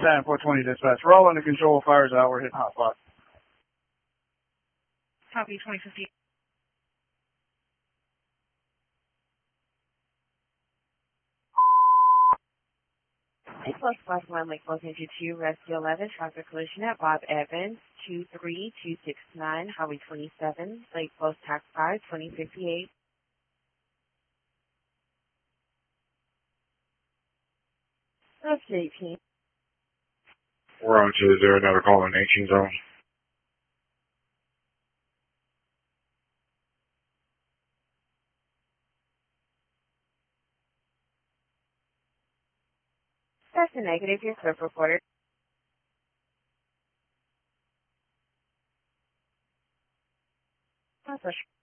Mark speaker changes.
Speaker 1: 10-420 dispatch. We're all under control. Fire's out. We're hitting hotspot.
Speaker 2: Copy 2050.
Speaker 3: Plus 1 Lake Wilson 2, Rescue 11, traffic collision at Bob Evans, 23269, Highway 27, Lake Post Tax 5, 2058. That's 18.
Speaker 4: We're on to, is there another call in 18 zone?
Speaker 3: That's a negative. Your clip reporter. That's a